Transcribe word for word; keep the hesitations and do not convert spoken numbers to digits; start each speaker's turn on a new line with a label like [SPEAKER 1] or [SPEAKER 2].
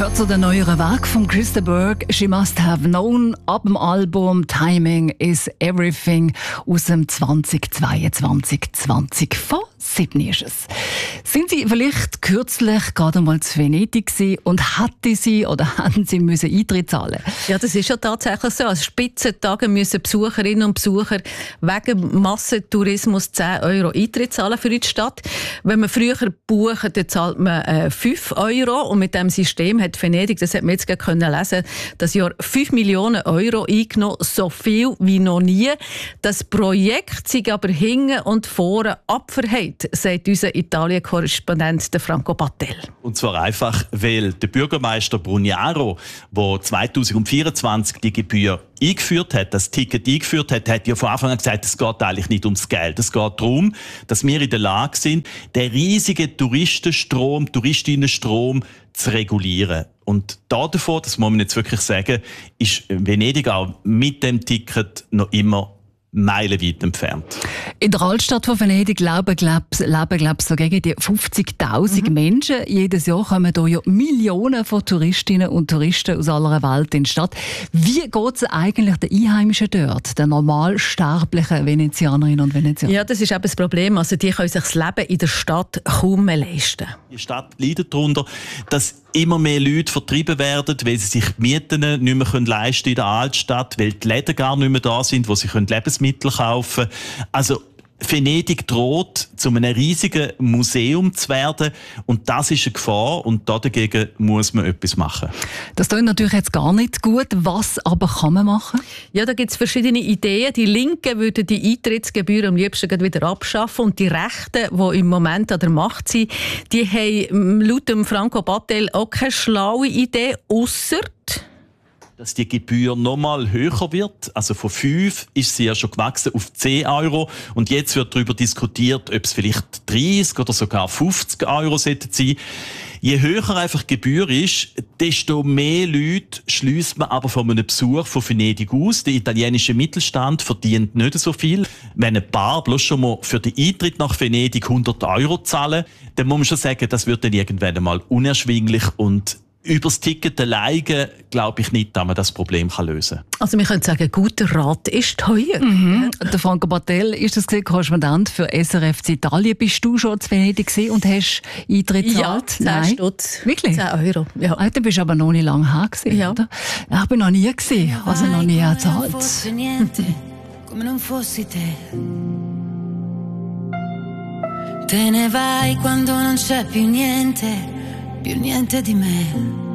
[SPEAKER 1] Gerade so der neuere Werk von Krista Berg, «She Must Have Known», ab dem Album «Timing is Everything» aus dem zweitausendzweiundzwanzig zwanzig von sieben ist es. Sind Sie vielleicht kürzlich gerade mal zu Venedig gewesen und hätten Sie oder hätten Sie müssen Eintritt zahlen?
[SPEAKER 2] Ja, das ist ja tatsächlich so. An Spitzentagen müssen Besucherinnen und Besucher wegen Massentourismus zehn Euro Eintritt zahlen für die Stadt. Wenn man früher bucht, dann zahlt man äh, fünf Euro. Und mit diesem System hat Venedig, das hat man jetzt gerade können lesen, das Jahr fünf Millionen Euro eingenommen, so viel wie noch nie. Das Projekt sei aber hinten und vorne abverhängt, sagt unser Italien-Korrespondent Franco Battel.
[SPEAKER 3] Und zwar einfach, weil der Bürgermeister Brugnaro, der zweitausendvierundzwanzig die Gebühr eingeführt hat, das Ticket eingeführt hat, hat ja von Anfang an gesagt, es geht eigentlich nicht ums Geld. Es geht darum, dass wir in der Lage sind, den riesigen Touristenstrom, Touristinnenstrom zu regulieren. Und da davon, das muss man jetzt wirklich sagen, ist Venedig auch mit dem Ticket noch immer meilenweit entfernt.
[SPEAKER 1] In der Altstadt von Venedig leben, glaube ich, so gegen die fünfzigtausend mhm. Menschen. Jedes Jahr kommen hier ja Millionen von Touristinnen und Touristen aus aller Welt in die Stadt. Wie geht es eigentlich den Einheimischen dort, den normalsterblichen Venezianerinnen und Venezianern?
[SPEAKER 2] Ja, das ist eben das Problem. Also die können sich das Leben in der Stadt kaum mehr leisten.
[SPEAKER 3] Die Stadt leidet darunter, dass immer mehr Leute vertrieben werden, weil sie sich die Mieten nicht mehr leisten können in der Altstadt, weil die Läden gar nicht mehr da sind, wo sie Lebensmittel kaufen können. Also Venedig droht, zu einem riesigen Museum zu werden. Und das ist eine Gefahr. Und dagegen muss man etwas machen.
[SPEAKER 1] Das klingt natürlich jetzt gar nicht gut. Was aber kann man machen?
[SPEAKER 2] Ja, da gibt es verschiedene Ideen. Die Linken würden die Eintrittsgebühren am liebsten wieder abschaffen. Und die Rechten, die im Moment an der Macht sind, die haben laut dem Franco Battel auch keine schlaue Idee, ausser
[SPEAKER 3] dass die Gebühr noch mal höher wird. Also von fünf ist sie ja schon gewachsen auf zehn Euro. Und jetzt wird darüber diskutiert, ob es vielleicht dreißig oder sogar fünfzig Euro sein sollten. Je höher einfach die Gebühr ist, desto mehr Leute schliesst man aber von einem Besuch von Venedig aus. Der italienische Mittelstand verdient nicht so viel. Wenn ein Paar bloß schon mal für den Eintritt nach Venedig hundert Euro zahlen, dann muss man schon sagen, das wird dann irgendwann einmal unerschwinglich. Und über das Ticket alleine glaube ich nicht, dass man das Problem lösen kann.
[SPEAKER 2] Also wir können sagen, guter Rat ist teuer.
[SPEAKER 1] Mhm. Der Franco Battel ist das Korrespondent für S R F Italien. Bist du schon zu Venedig und hast Eintritt gezahlt?
[SPEAKER 2] Ja, zehn Stutz.
[SPEAKER 1] Wirklich?
[SPEAKER 2] zehn Euro. Ja.
[SPEAKER 1] Ah, du bist aber noch nicht lange her gewesen,
[SPEAKER 2] ja.
[SPEAKER 1] oder? Ich bin noch nie gewesen, also noch nie gezahlt.
[SPEAKER 4] Come non fossi te. Te ne vai quando non c'è più niente, più niente di me.